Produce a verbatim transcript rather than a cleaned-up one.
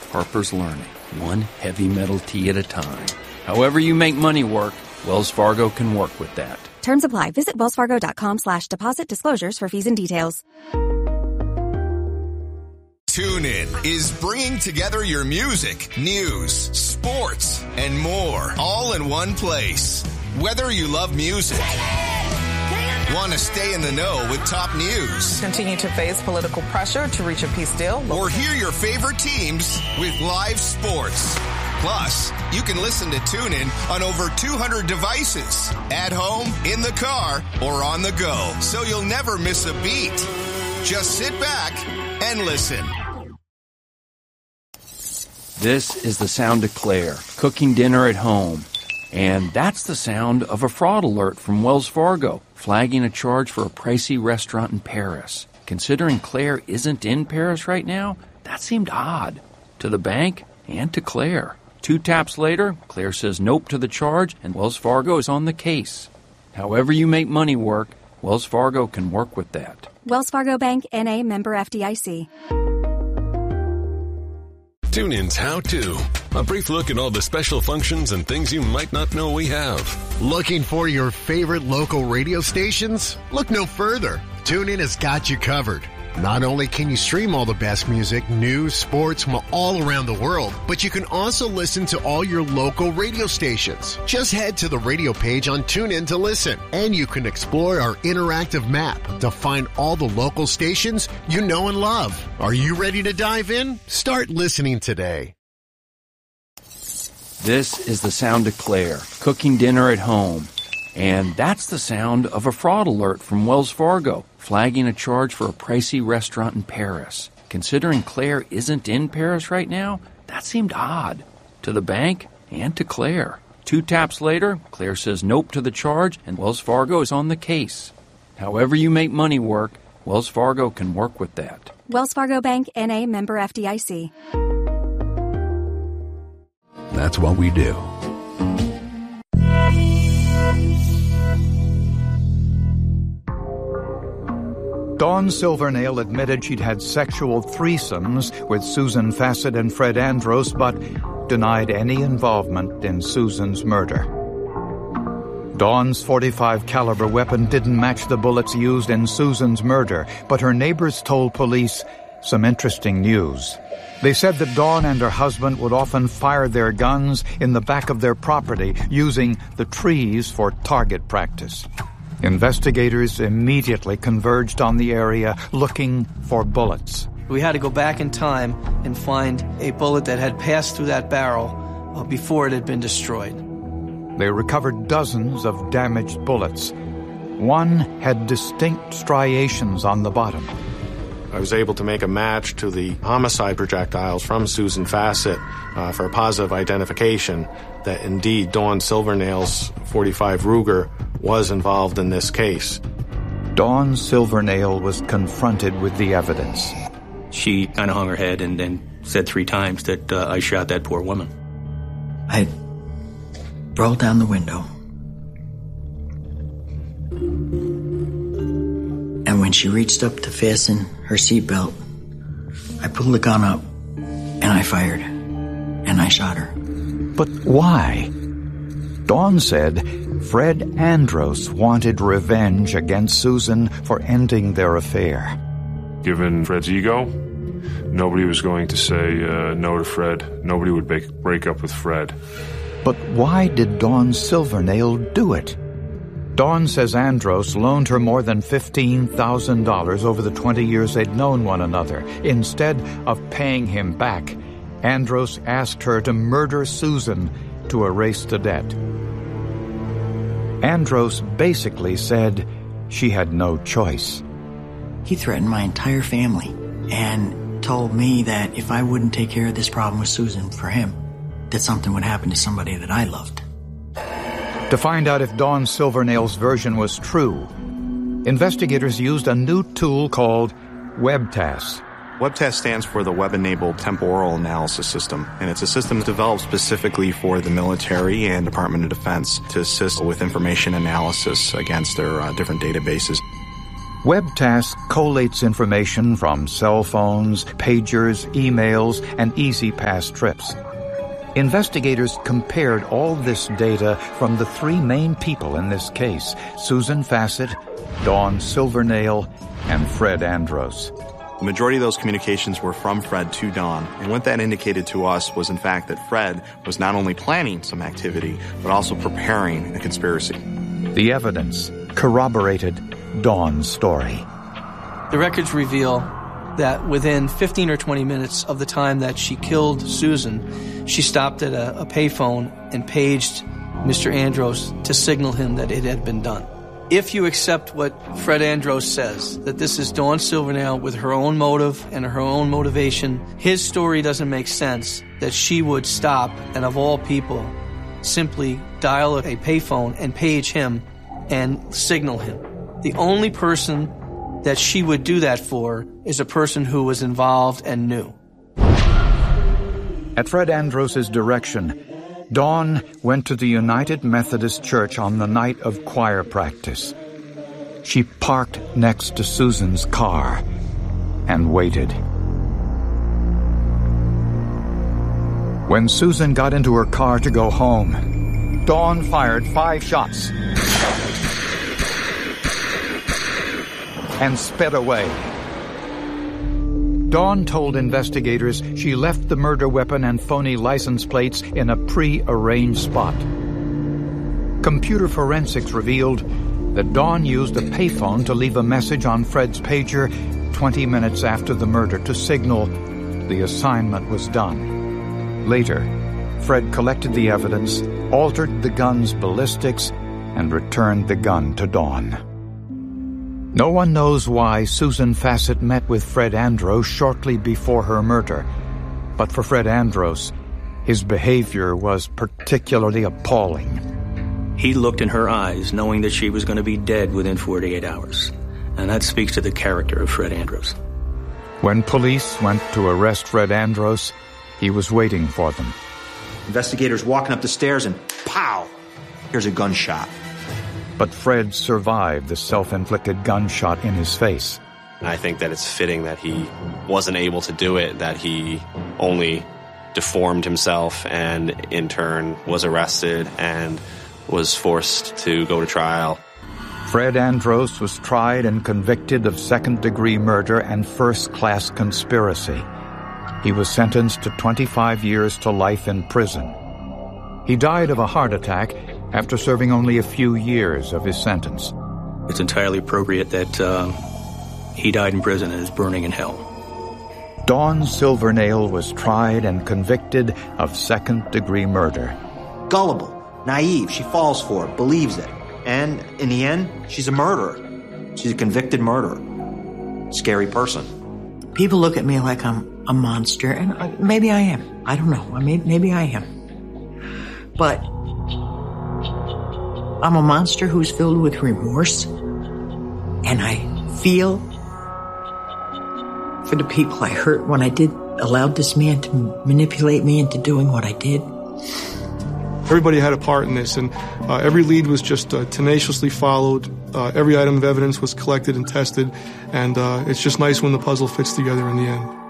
Harper's Learning, one heavy metal tea at a time. However you make money work, Wells Fargo can work with that. Terms apply. Visit wellsfargo.com slash deposit disclosures for fees and details. TuneIn is bringing together your music, news, sports, and more all in one place. Whether you love music, want to stay in the know with top news, continue to face political pressure to reach a peace deal, or hear your favorite teams with live sports. Plus, you can listen to TuneIn on over two hundred devices, at home, in the car, or on the go, so you'll never miss a beat. Just sit back and listen. This is the sound of Claire, cooking dinner at home. And that's the sound of a fraud alert from Wells Fargo, flagging a charge for a pricey restaurant in Paris. Considering Claire isn't in Paris right now, that seemed odd. To the bank and to Claire. Two taps later, Claire says nope to the charge, and Wells Fargo is on the case. However you make money work, Wells Fargo can work with that. Wells Fargo Bank, N A, member F D I C. TuneIn's How To. A brief look at all the special functions and things you might not know we have. Looking for your favorite local radio stations? Look no further. TuneIn has got you covered. Not only can you stream all the best music, news, sports from all around the world, but you can also listen to all your local radio stations. Just head to the radio page on TuneIn to listen, and you can explore our interactive map to find all the local stations you know and love. Are you ready to dive in? Start listening today. This is the sound of Claire, cooking dinner at home. And that's the sound of a fraud alert from Wells Fargo, flagging a charge for a pricey restaurant in Paris. Considering Claire isn't in Paris right now, that seemed odd. To the bank and to Claire. Two taps later, Claire says nope to the charge, and Wells Fargo is on the case. However you make money work, Wells Fargo can work with that. Wells Fargo Bank, N A, member F D I C. That's what we do. Dawn Silvernail admitted she'd had sexual threesomes with Susan Fassett and Fred Andros, but denied any involvement in Susan's murder. Dawn's forty-five caliber weapon didn't match the bullets used in Susan's murder, but her neighbors told police some interesting news. They said that Dawn and her husband would often fire their guns in the back of their property, using the trees for target practice. Investigators immediately converged on the area looking for bullets. We had to go back in time and find a bullet that had passed through that barrel uh, before it had been destroyed. They recovered dozens of damaged bullets. One had distinct striations on the bottom. I was able to make a match to the homicide projectiles from Susan Fassett uh, for a positive identification that indeed Dawn Silvernail's forty-five Ruger was involved in this case. Dawn Silvernail was confronted with the evidence. She kind of hung her head and then said three times that uh, I shot that poor woman. I rolled down the window. And when she reached up to fasten her seatbelt, I pulled the gun up and I fired. And I shot her. But why? Dawn said Fred Andros wanted revenge against Susan for ending their affair. Given Fred's ego, nobody was going to say uh, no to Fred. Nobody would break, break up with Fred. But why did Dawn Silvernail do it? Dawn says Andros loaned her more than fifteen thousand dollars over the twenty years they'd known one another. Instead of paying him back, Andros asked her to murder Susan to erase the debt. Andros basically said she had no choice. He threatened my entire family and told me that if I wouldn't take care of this problem with Susan for him, that something would happen to somebody that I loved. To find out if Dawn Silvernail's version was true, investigators used a new tool called WebTAS. WebTAS stands for the Web-Enabled Temporal Analysis System, and it's a system developed specifically for the military and Department of Defense to assist with information analysis against their uh, different databases. WebTask collates information from cell phones, pagers, emails, and E-Z-Pass trips. Investigators compared all this data from the three main people in this case, Susan Fassett, Dawn Silvernail, and Fred Andros. The majority of those communications were from Fred to Dawn, and what that indicated to us was, in fact, that Fred was not only planning some activity, but also preparing a conspiracy. The evidence corroborated Dawn's story. The records reveal that within fifteen or twenty minutes of the time that she killed Susan, she stopped at a, a payphone and paged Mister Andros to signal him that it had been done. If you accept what Fred Andros says, that this is Dawn Silvernail with her own motive and her own motivation, his story doesn't make sense that she would stop and, of all people, simply dial a payphone and page him and signal him. The only person that she would do that for is a person who was involved and knew. At Fred Andros' direction, Dawn went to the United Methodist Church on the night of choir practice. She parked next to Susan's car and waited. When Susan got into her car to go home, Dawn fired five shots and sped away. Dawn told investigators she left the murder weapon and phony license plates in a pre-arranged spot. Computer forensics revealed that Dawn used a payphone to leave a message on Fred's pager twenty minutes after the murder to signal the assignment was done. Later, Fred collected the evidence, altered the gun's ballistics, and returned the gun to Dawn. No one knows why Susan Fassett met with Fred Andros shortly before her murder, but for Fred Andros, his behavior was particularly appalling. He looked in her eyes knowing that she was going to be dead within forty-eight hours, and that speaks to the character of Fred Andros. When police went to arrest Fred Andros, he was waiting for them. Investigators walking up the stairs and pow! Here's a gunshot. But Fred survived the self-inflicted gunshot in his face. I think that it's fitting that he wasn't able to do it, that he only deformed himself and in turn was arrested and was forced to go to trial. Fred Andros was tried and convicted of second-degree murder and first-class conspiracy. He was sentenced to twenty-five years to life in prison. He died of a heart attack after serving only a few years of his sentence. It's entirely appropriate that uh, he died in prison and is burning in hell. Dawn Silvernail was tried and convicted of second-degree murder. Gullible, naive, she falls for it, believes it. And in the end, she's a murderer. She's a convicted murderer. Scary person. People look at me like I'm a monster, and maybe I am. I don't know. Maybe, maybe I am. But I'm a monster who's filled with remorse, and I feel for the people I hurt when I did allowed this man to manipulate me into doing what I did. Everybody had a part in this, and uh, every lead was just uh, tenaciously followed. Uh, every item of evidence was collected and tested, and uh, it's just nice when the puzzle fits together in the end.